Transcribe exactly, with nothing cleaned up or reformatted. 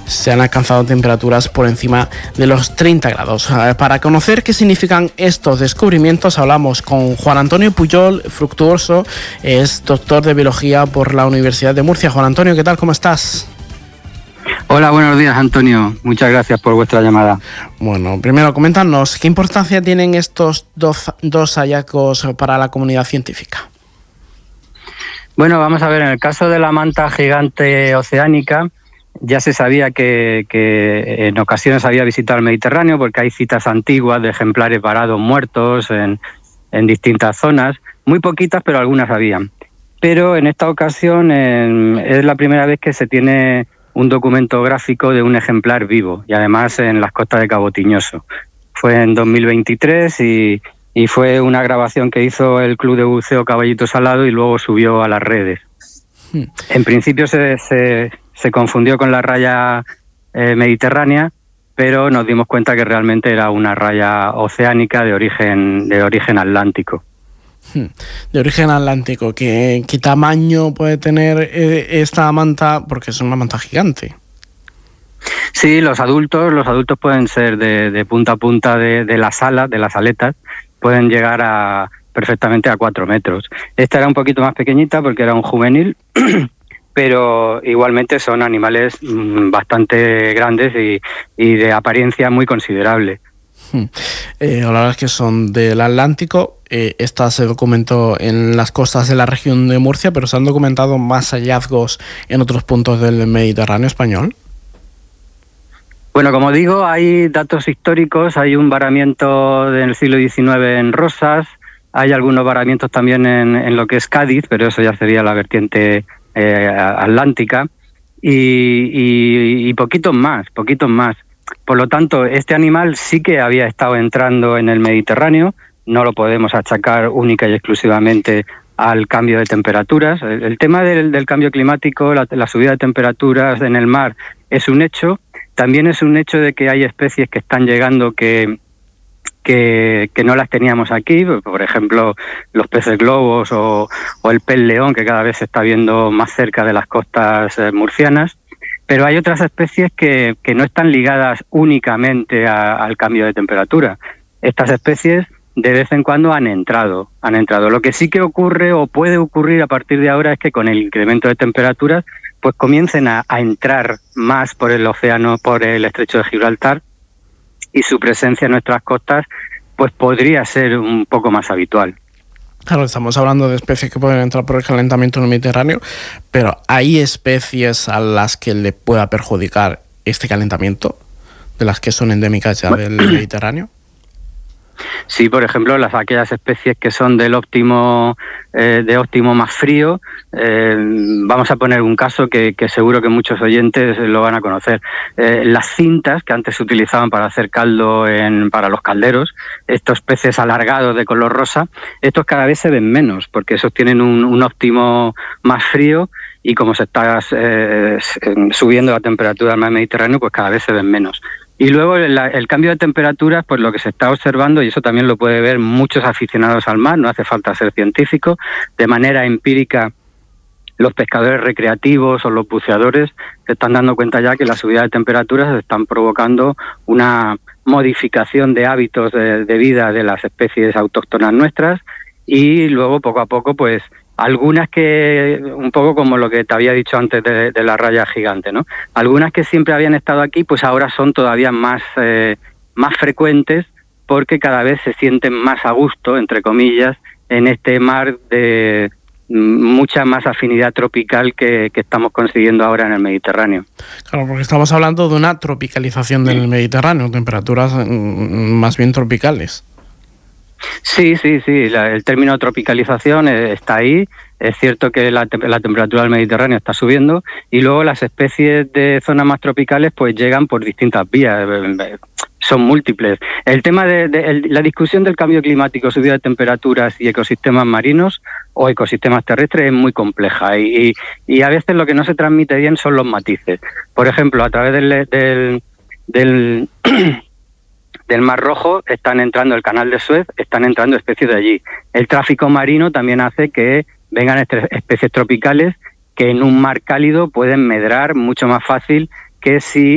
se han alcanzado temperaturas por encima de los treinta grados. Para conocer qué significan estos descubrimientos hablamos con Juan Antonio Puyol Fructuoso, es doctor de biología por la Universidad de Murcia. Juan Antonio, ¿qué tal? ¿Cómo estás? Hola, buenos días, Antonio. Muchas gracias por vuestra llamada. Bueno, primero, coméntanos, ¿qué importancia tienen estos dos, dos hallazgos para la comunidad científica? Bueno, vamos a ver, en el caso de la manta gigante oceánica, ya se sabía que, que en ocasiones había visitado el Mediterráneo, porque hay citas antiguas de ejemplares varados muertos en, en distintas zonas, muy poquitas, pero algunas habían. Pero en esta ocasión eh, es la primera vez que se tiene un documento gráfico de un ejemplar vivo, y además en las costas de Cabo Tiñoso. Fue en dos mil veintitrés y, y fue una grabación que hizo el Club de Buceo Caballito Salado y luego subió a las redes. Hmm. En principio se, se, se confundió con la raya eh, mediterránea, pero nos dimos cuenta que realmente era una raya oceánica de origen, de origen atlántico. De origen atlántico, ¿qué, qué tamaño puede tener eh, esta manta? Porque es una manta gigante. Sí, los adultos, los adultos pueden ser de, de punta a punta de, de las alas, de las aletas, pueden llegar a perfectamente a cuatro metros. Esta era un poquito más pequeñita porque era un juvenil, pero igualmente son animales bastante grandes y, y de apariencia muy considerable. Eh, la verdad es que son del Atlántico. Eh, esta se documentó en las costas de la región de Murcia, pero se han documentado más hallazgos en otros puntos del Mediterráneo español. Bueno, como digo, hay datos históricos, hay un varamiento del siglo diecinueve en Rosas, hay algunos varamientos también en, en lo que es Cádiz, pero eso ya sería la vertiente eh, atlántica, y, y, y poquitos más, poquitos más. Por lo tanto, este animal sí que había estado entrando en el Mediterráneo, no lo podemos achacar única y exclusivamente al cambio de temperaturas. El, el tema del, del cambio climático, la, la subida de temperaturas en el mar es un hecho, también es un hecho de que hay especies que están llegando que, que, que no las teníamos aquí, por ejemplo, los peces globos o, o el pez león, que cada vez se está viendo más cerca de las costas eh, murcianas. Pero hay otras especies que, que no están ligadas únicamente a, al cambio de temperatura. Estas especies de vez en cuando han entrado, han entrado. Lo que sí que ocurre o puede ocurrir a partir de ahora es que con el incremento de temperaturas pues comiencen a, a entrar más por el océano, por el estrecho de Gibraltar, y su presencia en nuestras costas pues podría ser un poco más habitual. Claro, estamos hablando de especies que pueden entrar por el calentamiento en el Mediterráneo, pero ¿hay especies a las que le pueda perjudicar este calentamiento, de las que son endémicas ya del Mediterráneo? Sí, por ejemplo, las aquellas especies que son del óptimo, eh, de óptimo más frío. Eh, vamos a poner un caso que, que seguro que muchos oyentes lo van a conocer. Eh, las cintas que antes se utilizaban para hacer caldo en, para los calderos, estos peces alargados de color rosa, estos cada vez se ven menos porque esos tienen un, un óptimo más frío y como se está eh, subiendo la temperatura del mar Mediterráneo, pues cada vez se ven menos. Y luego el, el cambio de temperaturas, pues lo que se está observando, y eso también lo puede ver muchos aficionados al mar, no hace falta ser científico, de manera empírica los pescadores recreativos o los buceadores se están dando cuenta ya que la subida de temperaturas están provocando una modificación de hábitos de, de vida de las especies autóctonas nuestras, y luego poco a poco pues algunas que, un poco como lo que te había dicho antes de, de la raya gigante, ¿no? Algunas que siempre habían estado aquí, pues ahora son todavía más, eh, más frecuentes porque cada vez se sienten más a gusto, entre comillas, en este mar de mucha más afinidad tropical que, que estamos consiguiendo ahora en el Mediterráneo. Claro, porque estamos hablando de una tropicalización del Mediterráneo, temperaturas más bien tropicales. Sí, sí, sí, la, el término tropicalización eh, está ahí. Es cierto que la, te la temperatura del Mediterráneo está subiendo y luego las especies de zonas más tropicales pues llegan por distintas vías, son múltiples. El tema de, de el, la discusión del cambio climático, subida de temperaturas y ecosistemas marinos o ecosistemas terrestres es muy compleja y, y, y a veces lo que no se transmite bien son los matices. Por ejemplo, a través del... del, del del Mar Rojo están entrando el Canal de Suez, están entrando especies de allí. El tráfico marino también hace que vengan especies tropicales que en un mar cálido pueden medrar mucho más fácil que si